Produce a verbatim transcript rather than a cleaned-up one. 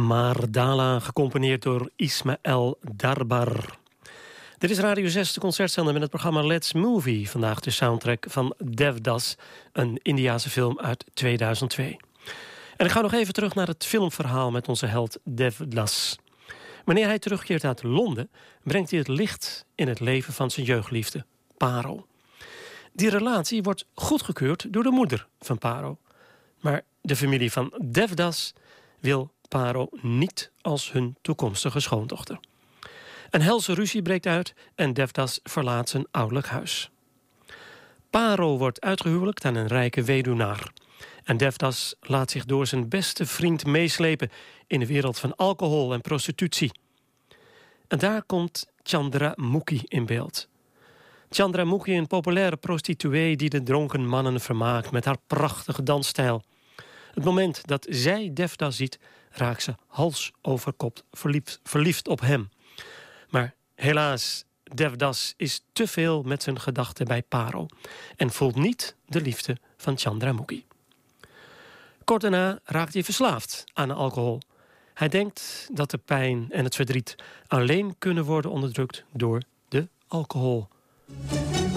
Mardala, gecomponeerd door Ismaël Darbar. Dit is Radio zes, de concertzender met het programma Let's Movie. Vandaag de soundtrack van Devdas, een Indiase film uit tweeduizend twee. En ik ga nog even terug naar het filmverhaal met onze held Devdas. Wanneer hij terugkeert uit Londen, brengt hij het licht in het leven van zijn jeugdliefde, Paro. Die relatie wordt goedgekeurd door de moeder van Paro. Maar de familie van Devdas wil Paro niet als hun toekomstige schoondochter. Een helse ruzie breekt uit en Devdas verlaat zijn ouderlijk huis. Paro wordt uitgehuwelijkt aan een rijke weduwnaar. En Devdas laat zich door zijn beste vriend meeslepen in de wereld van alcohol en prostitutie. En daar komt Chandramukhi in beeld. Chandramukhi, een populaire prostituee die de dronken mannen vermaakt met haar prachtige dansstijl. Het moment dat zij Devdas ziet, raakt ze hals over kop verliefd, verliefd op hem. Maar helaas, Devdas is te veel met zijn gedachten bij Paro en voelt niet de liefde van Chandramukhi. Kort daarna raakt hij verslaafd aan de alcohol. Hij denkt dat de pijn en het verdriet alleen kunnen worden onderdrukt door de alcohol.